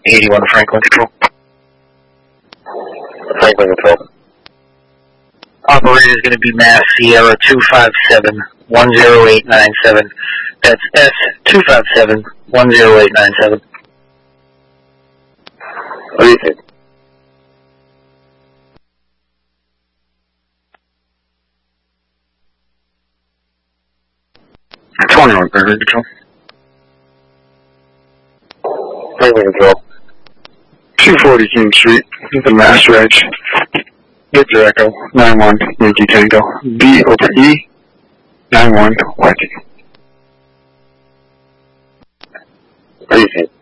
81 Franklin Control. Franklin Control. Operator is going to be Mass Sierra 257-10897. That's S257-10897. What do you think? 21 Franklin Control. Franklin Control. 240 King Street, the Mass Ridge. Victor Echo, 91 Yankee Tango. B over E, 91 Whitey. What do you think?